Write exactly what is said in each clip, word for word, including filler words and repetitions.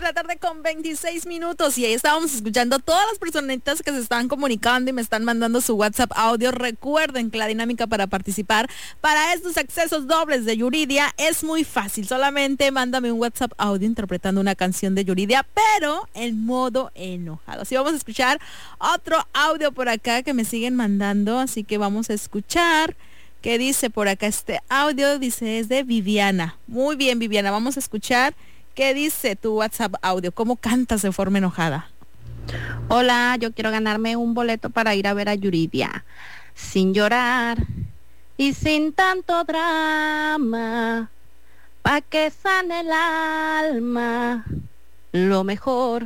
La tarde con veintiséis minutos y ahí estábamos escuchando todas las personitas que se están comunicando y me están mandando su WhatsApp audio. Recuerden que la dinámica para participar para estos accesos dobles de Yuridia es muy fácil. Solamente mándame un WhatsApp audio interpretando una canción de Yuridia, pero en modo enojado. Así vamos a escuchar otro audio por acá que me siguen mandando, así que vamos a escuchar. ¿Qué dice por acá este audio? Dice, es de Viviana. Muy bien, Viviana, vamos a escuchar. ¿Qué dice tu WhatsApp audio? ¿Cómo cantas de forma enojada? Hola, yo quiero ganarme un boleto para ir a ver a Yuridia. Sin llorar y sin tanto drama, pa' que sane el alma. Lo mejor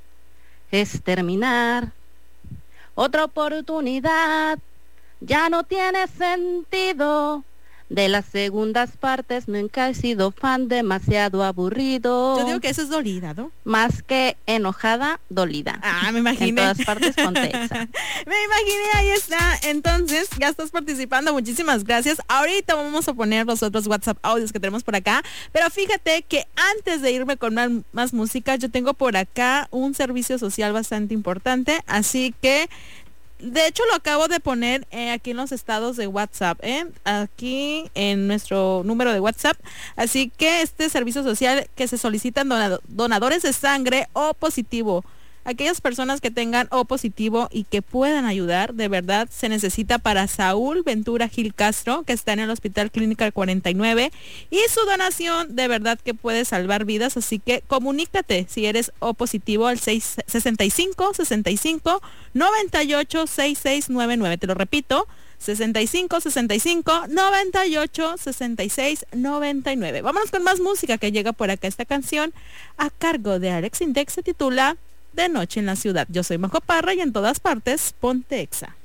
es terminar. Otra oportunidad ya no tiene sentido. De las segundas partes nunca he sido fan, demasiado aburrido. Yo digo que eso es dolida, ¿no? Más que enojada, dolida. Ah, me imaginé. En todas partes con Texa. Me imaginé, ahí está. Entonces, ya estás participando, muchísimas gracias. Ahorita vamos a poner los otros WhatsApp audios que tenemos por acá. Pero fíjate que antes de irme con más, más música, yo tengo por acá un servicio social bastante importante. Así que... de hecho, lo acabo de poner eh, aquí en los estados de WhatsApp, ¿eh? Aquí en nuestro número de WhatsApp. Así que este servicio social que se solicitan donado- donadores de sangre O positivo. Aquellas personas que tengan O positivo y que puedan ayudar, de verdad, se necesita para Saúl Ventura Gil Castro, que está en el Hospital Clínica cuarenta y nueve. Y su donación, de verdad, que puede salvar vidas. Así que comunícate si eres O positivo al seis, sesenta y cinco, sesenta y cinco, noventa y ocho, sesenta y seis noventa y nueve. Te lo repito, sesenta y cinco, sesenta y cinco, noventa y ocho, sesenta y seis noventa y nueve. Vámonos con más música que llega por acá. Esta canción a cargo de Alex Index se titula De Noche en la Ciudad. Yo soy Majo Parra y en todas partes, ponte Exa.